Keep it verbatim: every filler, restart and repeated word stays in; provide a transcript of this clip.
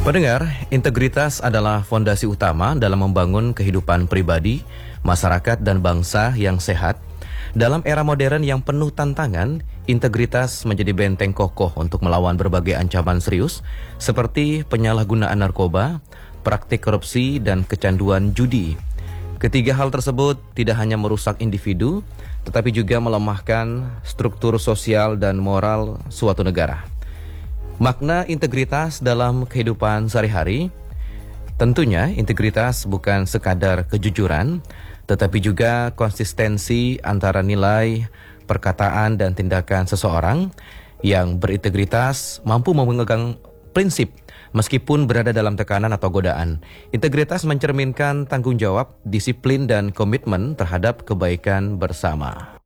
Pendengar, integritas adalah fondasi utama dalam membangun kehidupan pribadi, masyarakat, dan bangsa yang sehat. Dalam era modern yang penuh tantangan, integritas menjadi benteng kokoh untuk melawan berbagai ancaman serius seperti penyalahgunaan narkoba, praktik korupsi, dan kecanduan judi. Ketiga hal tersebut tidak hanya merusak individu, tetapi juga melemahkan struktur sosial dan moral suatu negara. Makna integritas dalam kehidupan sehari-hari, tentunya integritas bukan sekadar kejujuran, tetapi juga konsistensi antara nilai, perkataan, dan tindakan seseorang. Yang berintegritas mampu memegang prinsip meskipun berada dalam tekanan atau godaan. Integritas mencerminkan tanggung jawab, disiplin, dan komitmen terhadap kebaikan bersama.